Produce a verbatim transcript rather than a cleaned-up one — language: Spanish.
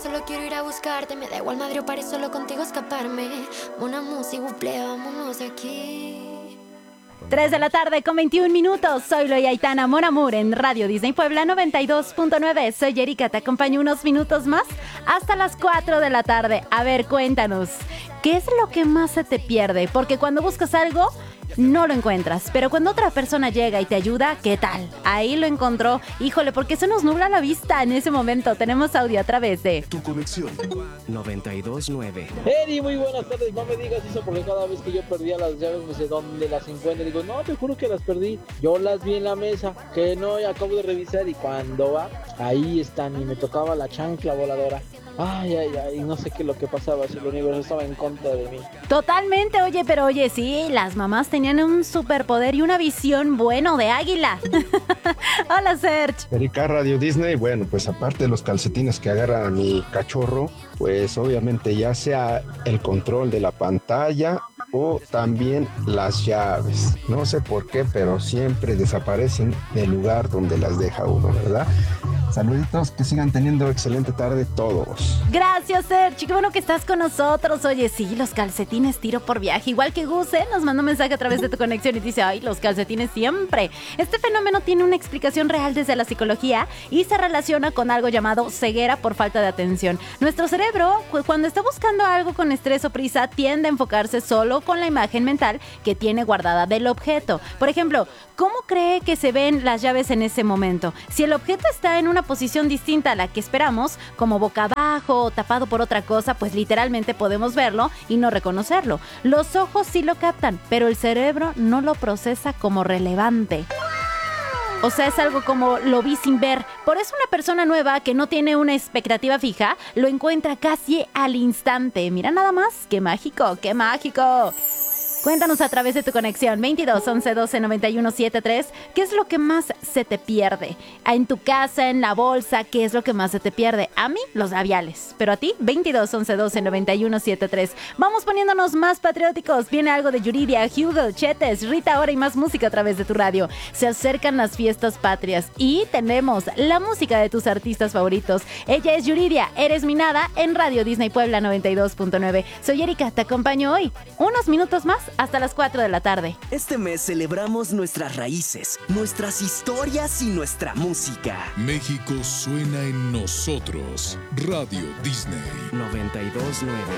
solo quiero ir a buscarte. Me da igual madre o paré solo contigo escaparme. Una música, buple, vámonos de aquí. tres de la tarde con veintiún minutos. Soy Loy Aitana, Mon Amour en Radio Disney Puebla noventa y dos punto nueve. Soy Erika, te acompaño unos minutos más hasta las cuatro de la tarde. A ver, cuéntanos, ¿qué es lo que más se te pierde? Porque cuando buscas algo, no lo encuentras, pero cuando otra persona llega y te ayuda, ¿qué tal? Ahí lo encontró. Híjole, ¿por qué se nos nubla la vista en ese momento? Tenemos audio a través de Tu conexión noventa y dos punto nueve. Eri, muy buenas tardes. No me digas eso porque cada vez que yo perdía las llaves me sé dónde las encuentro. Digo, no, te juro que las perdí. Yo las vi en la mesa, que no, acabo de revisar y cuando va, ahí están y me tocaba la chancla voladora. Ay, ay, ay, no sé qué es lo que pasaba, si el universo estaba en contra de mí. Totalmente, oye, pero oye, sí, las mamás tenían un superpoder y una visión bueno de águila. Hola, Serge. Erika, Radio Disney, bueno, pues aparte de los calcetines que agarra a mi cachorro, pues obviamente ya sea el control de la pantalla o también las llaves. No sé por qué, pero siempre desaparecen del lugar donde las deja uno, ¿verdad? Saluditos, que sigan teniendo excelente tarde todos. Gracias, Serge. Qué bueno que estás con nosotros. Oye, sí, los calcetines tiro por viaje. Igual que Gus, ¿eh? Nos mandó un mensaje a través de tu conexión y dice, ay, los calcetines siempre. Este fenómeno tiene una explicación real desde la psicología y se relaciona con algo llamado ceguera por falta de atención. Nuestro cerebro, cuando está buscando algo con estrés o prisa, tiende a enfocarse solo con la imagen mental que tiene guardada del objeto. Por ejemplo, ¿cómo cree que se ven las llaves en ese momento? Si el objeto está en una posición distinta a la que esperamos, como boca abajo o tapado por otra cosa, pues literalmente podemos verlo y no reconocerlo. Los ojos sí lo captan, pero el cerebro no lo procesa como relevante. O sea, es algo como lo vi sin ver. Por eso una persona nueva que no tiene una expectativa fija, lo encuentra casi al instante. Mira nada más, qué mágico, qué mágico. Cuéntanos a través de tu conexión veintidós once doce noventa y uno setenta y tres, ¿qué es lo que más se te pierde? En tu casa, en la bolsa, ¿qué es lo que más se te pierde? A mí, los labiales, pero a ti, veintidós once doce noventa y uno setenta y tres. Vamos poniéndonos más patrióticos. Viene algo de Yuridia, Hugo, Chetes, Rita Ora y más música a través de tu radio. Se acercan las fiestas patrias y tenemos la música de tus artistas favoritos. Ella es Yuridia, Eres mi nada, en Radio Disney Puebla noventa y dos punto nueve. Soy Erika, te acompaño hoy. Unos minutos más hasta las cuatro de la tarde. Este mes celebramos nuestras raíces, nuestras historias y nuestra música. México suena en nosotros. Radio Disney noventa y dos punto nueve.